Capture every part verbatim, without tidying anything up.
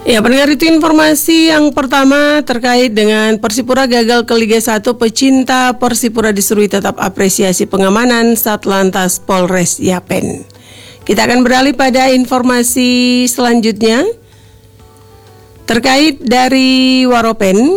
Ya, pendengar, itu informasi yang pertama terkait dengan Persipura gagal ke Liga satu. Pecinta Persipura diserui tetap apresiasi pengamanan Satlantas Polres Yapen. Kita akan beralih pada informasi selanjutnya terkait dari Waropen.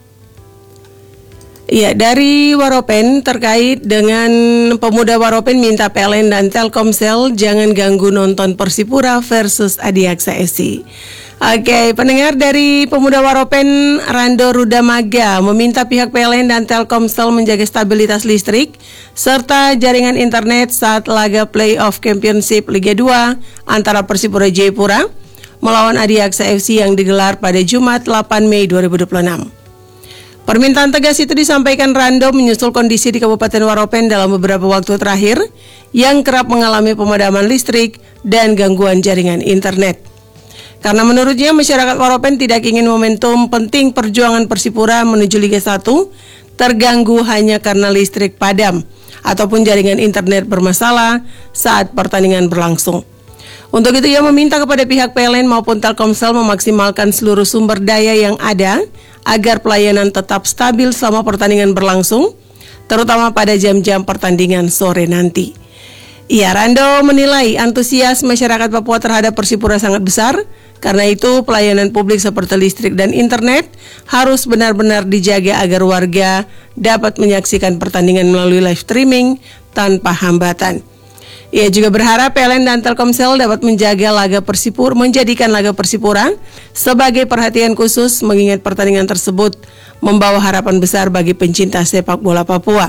Ya, dari Waropen terkait dengan pemuda Waropen minta P L N dan Telkomsel jangan ganggu nonton Persipura versus Adiaksa F C. Oke, pendengar, dari pemuda Waropen, Rando Rudamaga meminta pihak P L N dan Telkomsel menjaga stabilitas listrik serta jaringan internet saat laga playoff Championship Liga dua antara Persipura Jayapura melawan Adiaksa F C yang digelar pada Jumat delapan Mei dua ribu dua puluh enam. Permintaan tegas itu disampaikan Rando menyusul kondisi di Kabupaten Waropen dalam beberapa waktu terakhir yang kerap mengalami pemadaman listrik dan gangguan jaringan internet. Karena menurutnya masyarakat Waropen tidak ingin momentum penting perjuangan Persipura menuju Liga satu terganggu hanya karena listrik padam ataupun jaringan internet bermasalah saat pertandingan berlangsung. Untuk itu ia meminta kepada pihak P L N maupun Telkomsel memaksimalkan seluruh sumber daya yang ada agar pelayanan tetap stabil selama pertandingan berlangsung, terutama pada jam-jam pertandingan sore nanti. Ya, Rando menilai antusias masyarakat Papua terhadap Persipura sangat besar. Karena itu pelayanan publik seperti listrik dan internet harus benar-benar dijaga agar warga dapat menyaksikan pertandingan melalui live streaming tanpa hambatan. Ia juga berharap P L N dan Telkomsel dapat menjaga laga Persipura, menjadikan laga Persipura sebagai perhatian khusus mengingat pertandingan tersebut membawa harapan besar bagi pencinta sepak bola Papua.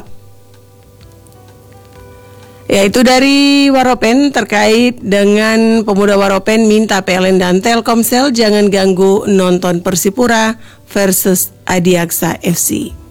Yaitu dari Waropen terkait dengan pemuda Waropen minta P L N dan Telkomsel jangan ganggu nonton Persipura versus Adiaksa F C.